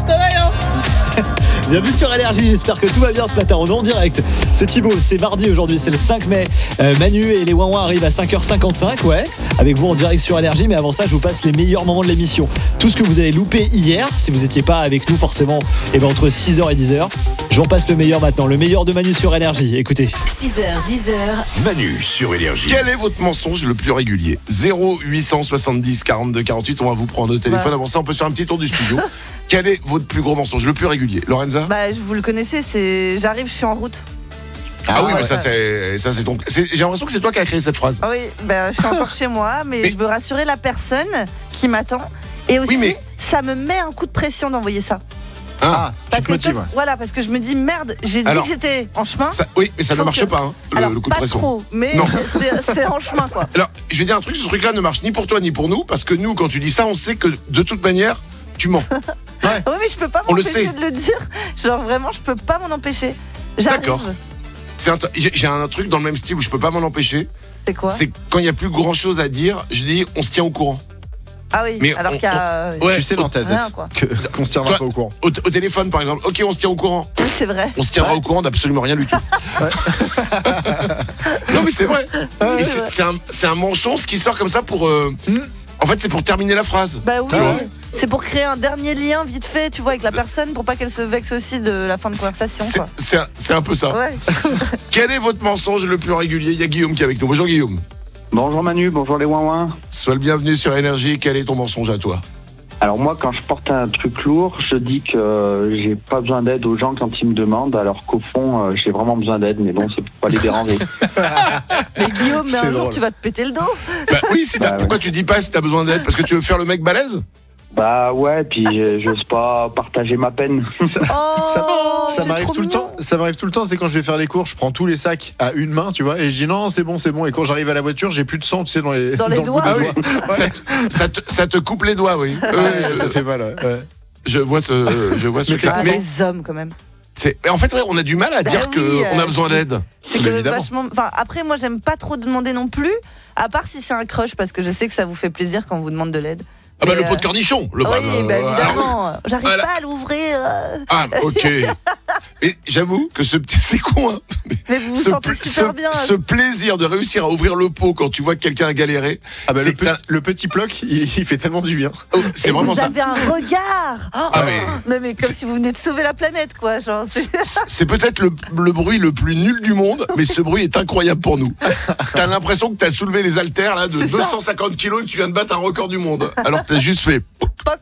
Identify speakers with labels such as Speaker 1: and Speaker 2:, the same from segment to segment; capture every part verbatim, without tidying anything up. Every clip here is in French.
Speaker 1: se réveille, hein. Bienvenue sur Énergie, j'espère que tout va bien ce matin. On est en direct, c'est Thibaut, c'est mardi aujourd'hui, c'est le cinq mai. euh, Manu et les Ouin-Ouin arrivent à cinq heures cinquante-cinq, ouais, avec vous en direct sur Énergie. Mais avant ça, je vous passe les meilleurs moments de l'émission. Tout ce que vous avez loupé hier, si vous n'étiez pas avec nous forcément, et ben entre six heures et dix heures. J'en passe le meilleur maintenant, le meilleur de Manu sur Énergie. Écoutez.
Speaker 2: six heures, dix heures.
Speaker 3: Manu sur Énergie.
Speaker 4: Quel est votre mensonge le plus régulier? Zéro huit cent soixante-dix quarante-deux quarante-huit. On va vous prendre au téléphone.
Speaker 5: Ouais.
Speaker 4: Avant ça, on peut se faire un petit tour du studio. Quel est votre plus gros mensonge, le plus régulier? Lorenza?
Speaker 5: Bah, vous le connaissez, c'est j'arrive, je suis en route.
Speaker 4: Ah, ah oui,
Speaker 5: ouais,
Speaker 4: mais ça,
Speaker 5: ouais.
Speaker 4: c'est, ça, c'est donc. C'est, j'ai l'impression que c'est toi qui as créé cette phrase.
Speaker 5: Ah oui, bah, je suis encore chez moi, mais,
Speaker 4: Mais-
Speaker 5: je veux rassurer la personne qui m'attend. Et aussi,
Speaker 4: Oui, mais-
Speaker 5: ça me met un coup de pression d'envoyer ça.
Speaker 4: Hein
Speaker 6: Tu
Speaker 5: Parce
Speaker 6: te
Speaker 5: que
Speaker 6: motives,
Speaker 5: toi-
Speaker 6: ouais.
Speaker 5: Voilà, parce que je me dis merde, j'ai dit
Speaker 4: Alors,
Speaker 5: que j'étais en chemin.
Speaker 4: Ça- oui, mais ça ne
Speaker 5: Faut
Speaker 4: marche
Speaker 5: que-
Speaker 4: pas, hein, le,
Speaker 5: Alors,
Speaker 4: le coup de
Speaker 5: pas
Speaker 4: pression.
Speaker 5: trop, mais
Speaker 4: Non.
Speaker 5: c'est, c'est en chemin, quoi.
Speaker 4: Alors, je vais dire un truc, ce truc-là ne marche ni pour toi ni pour nous, parce que nous, quand tu dis ça, on sait que de toute manière, tu mens.
Speaker 5: Oui, mais je peux pas
Speaker 4: On le
Speaker 5: m'empêcher
Speaker 4: sait.
Speaker 5: de le dire. Genre, vraiment, je peux pas m'en empêcher. J'arrive.
Speaker 4: D'accord. C'est un t- j'ai, j'ai un truc dans le même style où je peux pas m'en empêcher.
Speaker 5: C'est quoi?
Speaker 4: C'est quand il y a plus grand chose à dire, je dis on se tient au courant.
Speaker 5: Ah oui,
Speaker 4: Mais
Speaker 5: alors
Speaker 4: on-
Speaker 5: qu'il y a.
Speaker 4: Ouais,
Speaker 6: Tu sais dans ta tête
Speaker 5: rien, quoi.
Speaker 6: que, qu'on se tiendra
Speaker 4: Toi-
Speaker 6: pas au courant.
Speaker 4: Au, t- au téléphone par exemple, ok on se tient au courant.
Speaker 5: Oui, c'est vrai.
Speaker 4: On se tiendra au courant d'absolument rien du tout. Non mais c'est vrai.
Speaker 5: Ouais,
Speaker 4: Et
Speaker 5: c'est
Speaker 4: c'est,
Speaker 5: vrai.
Speaker 4: c'est un, c'est un manchon ce qui sort comme ça pour. euh, En fait c'est pour terminer la phrase.
Speaker 5: Bah oui,
Speaker 4: Tu vois
Speaker 5: c'est pour créer un dernier lien vite fait, tu vois, avec la personne, pour pas qu'elle se vexe aussi de la fin de conversation,
Speaker 4: C'est,
Speaker 5: quoi.
Speaker 4: c'est un, c'est un peu ça.
Speaker 5: Ouais.
Speaker 4: Quel est votre mensonge le plus régulier? Il y a Guillaume qui est avec nous. Bonjour Guillaume.
Speaker 7: Bonjour Manu, bonjour les ouin-ouin.
Speaker 4: Sois le bienvenu sur Énergie. Quel est ton mensonge à toi?
Speaker 7: Alors moi, quand je porte un truc lourd, je dis que euh, j'ai pas besoin d'aide aux gens quand ils me demandent, alors qu'au fond, euh, j'ai vraiment besoin d'aide, mais bon, c'est pour pas les déranger.
Speaker 5: Mais Guillaume, mais
Speaker 6: C'est
Speaker 5: un jour
Speaker 6: drôle.
Speaker 5: tu vas te péter le dos.
Speaker 4: Bah oui, si t'as-
Speaker 7: Bah ouais.
Speaker 4: pourquoi tu dis pas si t'as besoin d'aide? Parce que tu veux faire le mec balèze?
Speaker 7: Bah ouais, puis euh, j'ose pas partager ma peine.
Speaker 6: Ça,
Speaker 5: Oh,
Speaker 6: ça, ça
Speaker 5: t'es
Speaker 6: m'arrive
Speaker 5: trop
Speaker 6: tout le
Speaker 5: mignon.
Speaker 6: temps. Ça m'arrive tout le temps. C'est quand je vais faire les courses, je prends tous les sacs à une main, tu vois, et je dis non, c'est bon, c'est bon. Et quand j'arrive à la voiture, j'ai plus de sang, tu sais, dans les
Speaker 5: Dans les
Speaker 6: le bout
Speaker 5: doigts.
Speaker 6: des
Speaker 4: Ah oui,
Speaker 6: doigts.
Speaker 4: ça, te, ça, te, ça te coupe les doigts, oui. Euh,
Speaker 6: Ouais, ça fait mal. Ouais. Ouais.
Speaker 4: je vois ce, je vois ce
Speaker 6: Mais
Speaker 4: truc-là.
Speaker 5: Ah,
Speaker 4: Mais
Speaker 5: les hommes, quand même.
Speaker 4: c'est, mais en fait, ouais, on a du mal à
Speaker 5: Bah
Speaker 4: dire
Speaker 5: oui,
Speaker 4: qu'on a
Speaker 5: euh,
Speaker 4: besoin d'aide.
Speaker 5: C'est
Speaker 6: Mais
Speaker 5: que
Speaker 6: évidemment.
Speaker 5: vachement. Enfin, après, moi, j'aime pas trop demander non plus, à part si c'est un crush, parce que je sais que ça vous fait plaisir quand on vous demande de l'aide.
Speaker 4: Ah bah
Speaker 5: Mais,
Speaker 4: le pot de
Speaker 5: euh,
Speaker 4: cornichon. Le
Speaker 5: Oui,
Speaker 4: euh,
Speaker 5: bah,
Speaker 4: alors-
Speaker 5: évidemment. J'arrive
Speaker 4: voilà.
Speaker 5: pas à l'ouvrir. euh.
Speaker 4: Ah ok. Et j'avoue que ce petit, c'est con, hein.
Speaker 5: Mais vous vous
Speaker 4: Ce,
Speaker 5: sentez
Speaker 4: pl-
Speaker 5: super
Speaker 4: ce-
Speaker 5: bien.
Speaker 4: ce plaisir de réussir à ouvrir le pot quand tu vois que quelqu'un a galéré,
Speaker 6: Ah bah, le,
Speaker 4: c'est,
Speaker 6: petit,
Speaker 4: un-
Speaker 6: le petit ploc, il, il fait tellement du bien.
Speaker 4: oh, c'est
Speaker 5: Et
Speaker 4: vraiment
Speaker 5: vous
Speaker 4: ça.
Speaker 5: avez un regard. Oh,
Speaker 4: Ah, mais-
Speaker 5: non mais comme
Speaker 4: c'est-
Speaker 5: si vous venez de sauver la planète, quoi. Genre, c'est-
Speaker 4: C'est- C'est peut-être le, le bruit le plus nul du monde, mais ce bruit est incroyable pour nous. T'as l'impression que t'as soulevé les haltères là de
Speaker 5: C'est ça.
Speaker 4: deux cent cinquante kilos et que tu viens de battre un record du monde. Alors que t'as juste fait.
Speaker 5: Poc.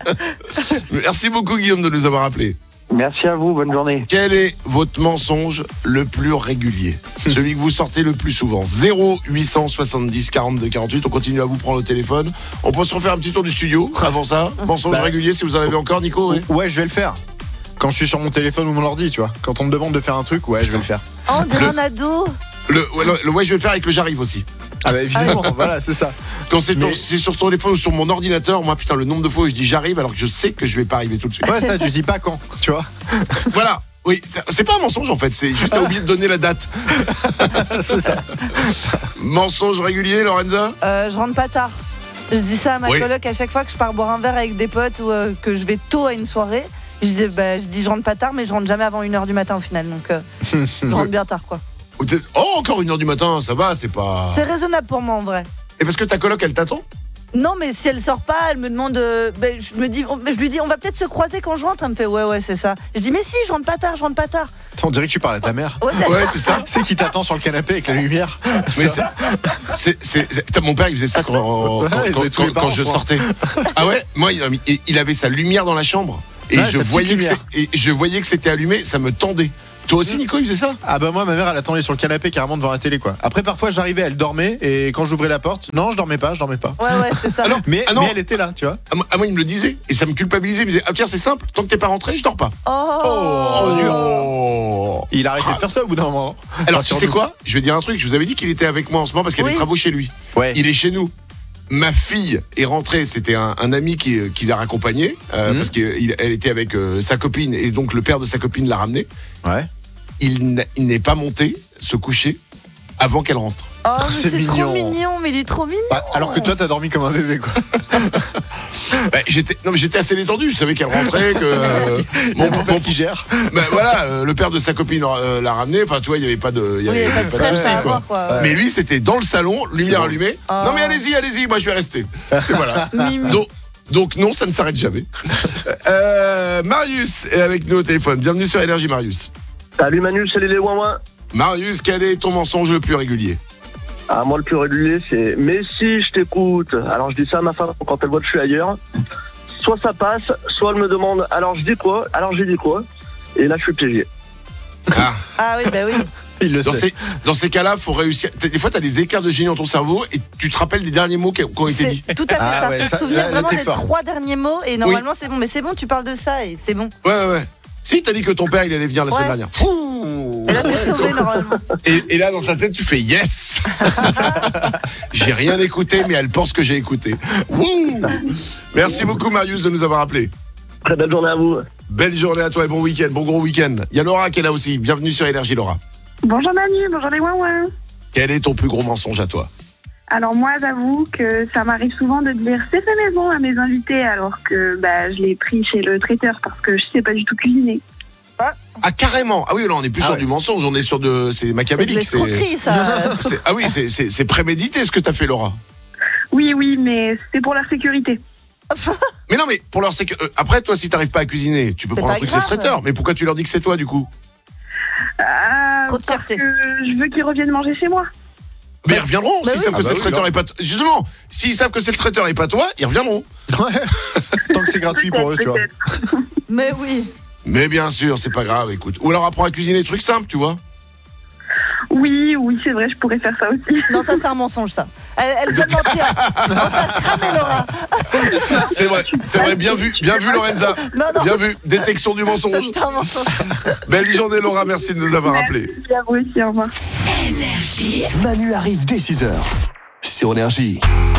Speaker 4: Merci beaucoup Guillaume de nous avoir appelés.
Speaker 7: Merci à vous, bonne journée.
Speaker 4: Quel est votre mensonge le plus régulier? Celui que vous sortez le plus souvent. Zéro huit cent soixante-dix quarante-deux quarante-huit. On continue à vous prendre au téléphone. On peut se refaire un petit tour du studio avant ça. Mensonge
Speaker 6: Bah,
Speaker 4: régulier si vous en avez encore, Nico, oui.
Speaker 6: Ouais, je vais le faire. Quand je suis sur mon téléphone ou mon ordi, tu vois. Quand on me demande de faire un truc, ouais, je vais le faire.
Speaker 5: Oh, on dirait
Speaker 4: Le-
Speaker 5: un ado.
Speaker 4: Le, ouais, le- le ouais, je vais le faire avec le j'arrive aussi.
Speaker 6: Ah bah évidemment, voilà, c'est ça.
Speaker 4: Quand c'est,
Speaker 6: Mais-
Speaker 4: ton- c'est sur ton téléphone ou sur mon ordinateur, moi putain, le nombre de fois où je dis j'arrive alors que je sais que je vais pas arriver tout de suite.
Speaker 6: Ouais, ça, tu dis pas quand, tu vois.
Speaker 4: Voilà. Oui, c'est pas un mensonge en fait, c'est juste à oublier de donner la date.
Speaker 6: C'est ça.
Speaker 4: Mensonge régulier, Lorenza?
Speaker 5: Euh, je rentre pas tard. Je dis ça à ma
Speaker 4: Oui.
Speaker 5: coloc à chaque fois que je pars boire un verre avec des potes ou euh, que je vais tôt à une soirée. Je dis, bah, je dis je rentre pas tard, mais je rentre jamais avant une heure du matin au final. Donc euh, je rentre bien tard, quoi.
Speaker 4: Ou peut-être- Oh, encore une heure du matin, ça va, c'est pas.
Speaker 5: C'est raisonnable pour moi en vrai.
Speaker 4: Et parce que ta coloc, elle t'attend?
Speaker 5: Non, mais si elle sort pas, elle me demande. euh, ben, je me dis, on- je lui dis, on va peut-être se croiser quand je rentre. Elle me fait, ouais, ouais, c'est ça. Je dis, mais si, je rentre pas tard, je rentre pas tard.
Speaker 6: On dirait que tu parles à ta mère.
Speaker 5: Ouais,
Speaker 4: Ouais, c'est ça.
Speaker 6: C'est qui t'attend sur le canapé avec la lumière.
Speaker 4: Mais c'est, c'est, c'est- c'est- putain, mon père, il faisait ça quand, quand,
Speaker 6: Ouais, il
Speaker 4: quand-
Speaker 6: faisait tous les
Speaker 4: quand-
Speaker 6: parents,
Speaker 4: quand je
Speaker 6: je crois.
Speaker 4: sortais. Ah ouais? Moi, il, il avait sa lumière dans la chambre. Et,
Speaker 6: Ouais,
Speaker 4: je
Speaker 6: sa petite
Speaker 4: voyais que
Speaker 6: lumière.
Speaker 4: c'est- et je voyais que c'était allumé, ça me tendait. Toi aussi, Nico, il faisait ça?
Speaker 6: Ah bah moi ma mère elle attendait sur le canapé carrément devant la télé quoi. Après parfois j'arrivais, elle dormait et quand j'ouvrais la porte, non je dormais pas, je dormais pas.
Speaker 5: Ouais, ouais, c'est ça.
Speaker 4: Ah non,
Speaker 6: Mais,
Speaker 4: ah non.
Speaker 6: mais elle était là, tu vois.
Speaker 4: Ah, moi, ah, moi, il me le disait. Et ça me culpabilisait. Il me disait, ah Pierre, c'est simple, tant que t'es pas rentré, je dors pas.
Speaker 5: Oh,
Speaker 4: Oh.
Speaker 6: Il a arrêté de faire ça au bout d'un moment.
Speaker 4: Alors,
Speaker 6: Enfin,
Speaker 4: tu
Speaker 6: sur
Speaker 4: sais
Speaker 6: nous.
Speaker 4: quoi? Je vais dire un truc. Je vous avais dit qu'il était avec moi en ce moment parce qu'il y a
Speaker 5: Oui.
Speaker 4: des travaux chez lui.
Speaker 6: Ouais.
Speaker 4: Il est chez nous. Ma fille est rentrée, c'était un, un ami qui, qui l'a raccompagnée euh,
Speaker 6: Mhm.
Speaker 4: parce qu'elle était avec euh, sa copine et donc le père de sa copine l'a ramenée.
Speaker 6: Ouais.
Speaker 4: Il n'a- il n'est pas monté se coucher avant qu'elle rentre.
Speaker 5: Oh, mais
Speaker 6: C'est
Speaker 5: c'est,
Speaker 6: mignon.
Speaker 5: trop mignon, mais il est trop mignon.
Speaker 6: Bah, alors que toi, t'as dormi comme un bébé, quoi.
Speaker 4: Bah, j'étais, non, mais j'étais assez détendu. Je savais qu'elle rentrait, que euh, mon,
Speaker 6: Mon
Speaker 4: mon-
Speaker 6: père qui gère.
Speaker 4: bah, voilà, euh, le père de sa copine euh, l'a ramené. Enfin, tu vois, il y avait pas de, il y
Speaker 5: Oui,
Speaker 4: avait,
Speaker 5: il y avait pas de
Speaker 4: pas de
Speaker 5: stress
Speaker 4: souci,
Speaker 5: à
Speaker 4: quoi.
Speaker 5: avoir, quoi.
Speaker 4: Mais lui, c'était dans le salon, lumière
Speaker 6: bon.
Speaker 4: allumée.
Speaker 5: Ah.
Speaker 4: Non, mais allez-y, allez-y. Moi, je vais rester. C'est voilà.
Speaker 5: Mimi.
Speaker 4: Donc, donc non, ça ne s'arrête jamais. Euh, Marius est avec nous au téléphone. Bienvenue sur Énergie, Marius.
Speaker 2: Salut Manu, salut les ouin
Speaker 4: Marius, quel est ton mensonge le plus régulier?
Speaker 2: Ah, moi le plus régulier c'est mais si je t'écoute. Alors je dis ça à ma femme quand elle voit que je suis ailleurs. Soit ça passe, soit elle me demande alors je dis quoi, alors j'ai dit quoi. Et là je suis piégé.
Speaker 4: Ah.
Speaker 5: Ah oui, bah oui.
Speaker 6: Il le
Speaker 4: Dans
Speaker 6: sait.
Speaker 4: ces, dans ces cas-là, faut réussir. Des fois, tu as des écarts de génie dans ton cerveau et tu te rappelles des derniers mots qui qui ont été dit.
Speaker 5: C'est tout à fait
Speaker 6: Ah
Speaker 5: ça.
Speaker 6: ouais,
Speaker 5: Faut se
Speaker 6: ça-
Speaker 5: souvenir
Speaker 6: là, là,
Speaker 5: vraiment
Speaker 6: t'es
Speaker 5: des
Speaker 6: fort.
Speaker 5: trois derniers mots et normalement c'est bon. Mais c'est bon, tu parles de ça et c'est bon.
Speaker 4: Ouais, ouais, ouais. Si, t'as dit que ton père, il allait venir la semaine
Speaker 5: Ouais.
Speaker 4: dernière. Fouh.
Speaker 5: Et là t'es sauvé normalement.
Speaker 4: Et, et là, dans ta tête, tu fais yes. J'ai rien écouté, mais elle pense que j'ai écouté. Wouh. Merci beaucoup, Marius, de nous avoir appelés.
Speaker 2: Très belle journée à vous.
Speaker 4: Belle journée à toi et bon week-end, bon gros week-end. Il y a Laura qui est là aussi. Bienvenue sur Énergie, Laura.
Speaker 3: Bonjour Manu, bonjour les ouin
Speaker 4: Quel est ton plus gros mensonge à toi?
Speaker 3: Alors moi j'avoue que ça m'arrive souvent de dire c'est fait maison à mes invités alors que bah, je l'ai pris chez le traiteur parce que je sais pas du tout cuisiner.
Speaker 4: Ah, carrément. Ah oui, là, on est plus
Speaker 6: Ah
Speaker 4: sur
Speaker 6: ouais.
Speaker 4: du mensonge, on est sur de. C'est
Speaker 5: C'est de
Speaker 4: machiavélique. C'est,
Speaker 5: l'escroquerie ça.
Speaker 4: c'est- ah oui, c'est, c'est, c'est prémédité ce que t'as fait, Laura.
Speaker 3: Oui oui mais c'est pour leur sécurité.
Speaker 4: Mais non, mais pour leur sécu- euh, après, toi, si t'arrives pas à cuisiner, tu peux
Speaker 5: C'est
Speaker 4: prendre un
Speaker 5: pas
Speaker 4: truc chez le
Speaker 5: grave.
Speaker 4: traiteur. Mais pourquoi tu leur dis que c'est toi, du coup?
Speaker 3: Ah,
Speaker 5: Trop de
Speaker 3: parce
Speaker 5: fierté.
Speaker 3: que je veux qu'ils reviennent manger chez moi.
Speaker 4: Mais ils reviendront.
Speaker 5: bah
Speaker 4: S'ils
Speaker 5: oui.
Speaker 4: savent
Speaker 6: Ah
Speaker 4: que
Speaker 6: bah
Speaker 4: c'est le
Speaker 6: oui,
Speaker 4: traiteur
Speaker 6: alors.
Speaker 4: et pas toi. Justement, s'ils savent que c'est le traiteur et pas toi, ils reviendront.
Speaker 6: Ouais. Tant que c'est gratuit pour eux, tu vois.
Speaker 3: Peut-être.
Speaker 5: Mais oui.
Speaker 4: Mais bien sûr, c'est pas grave, écoute. Ou alors apprends à cuisiner des trucs simples, tu vois.
Speaker 3: Oui oui c'est vrai je pourrais faire ça aussi.
Speaker 5: Non, ça c'est un mensonge ça. Elle, elle vient de mentir. On t'a cramé Laura.
Speaker 4: C'est vrai, c'est vrai, bien vu, bien vu, Lorenza.
Speaker 5: Non, non.
Speaker 4: Bien vu, détection du mensonge.
Speaker 5: C'est un mensonge.
Speaker 4: Belle journée, Laura, merci de nous avoir appelés.
Speaker 3: Merci à vous aussi, au revoir.
Speaker 8: Manu arrive dès six heures sur Énergie.